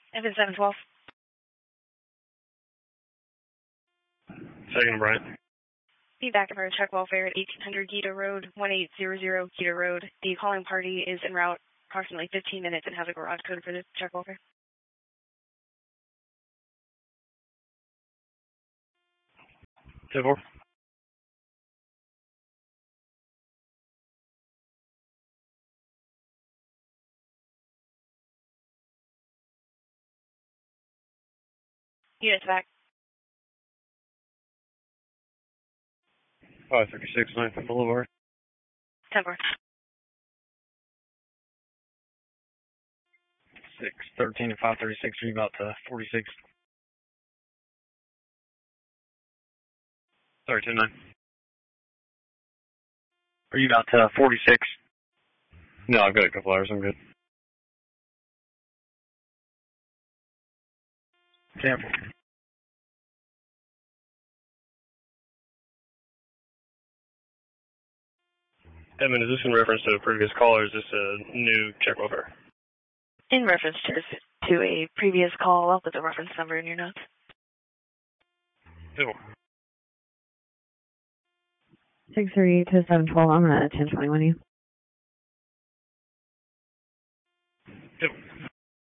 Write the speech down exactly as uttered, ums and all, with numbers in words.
Evan seven twelve. Second, Brian. Feedback of our check welfare at eighteen hundred Gita Road, one eight zero zero Gita Road. The calling party is en route approximately fifteen minutes and has a garage code for the check welfare. ten four. Units back. five thirty-six Ninth Boulevard. ten four. six thirteen and five thirty-six, are you about to forty-six? Sorry, ten nine. Are you about to forty-six? No, I've got a couple hours, I'm good. ten four. Evan, is this in reference to a previous call, or is this a new check welfare? In reference to, to a previous call, I'll put the reference number in your notes. ten four. six thirty-eight to seven twelve, I'm going to ten twenty-one you.